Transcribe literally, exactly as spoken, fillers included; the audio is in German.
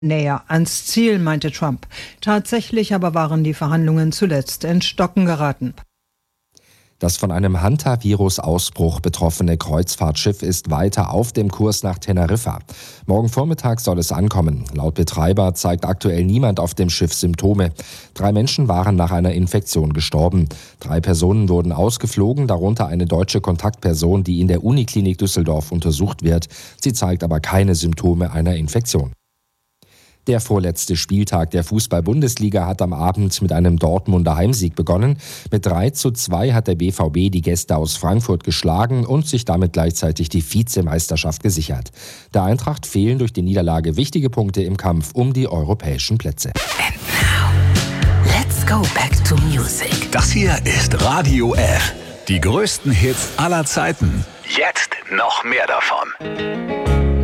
näher ans Ziel, meinte Trump. Tatsächlich aber waren die Verhandlungen zuletzt ins Stocken geraten. Das von einem Hantavirus-Ausbruch betroffene Kreuzfahrtschiff ist weiter auf dem Kurs nach Teneriffa. Morgen Vormittag soll es ankommen. Laut Betreiber zeigt aktuell niemand auf dem Schiff Symptome. Drei Menschen waren nach einer Infektion gestorben. Drei Personen wurden ausgeflogen, darunter eine deutsche Kontaktperson, die in der Uniklinik Düsseldorf untersucht wird. Sie zeigt aber keine Symptome einer Infektion. Der vorletzte Spieltag der Fußball-Bundesliga hat am Abend mit einem Dortmunder Heimsieg begonnen. Mit drei zu zwei hat der B V B die Gäste aus Frankfurt geschlagen und sich damit gleichzeitig die Vizemeisterschaft gesichert. Der Eintracht fehlen durch die Niederlage wichtige Punkte im Kampf um die europäischen Plätze. And now, let's go back to music. Das hier ist Radio F. Die größten Hits aller Zeiten. Jetzt noch mehr davon.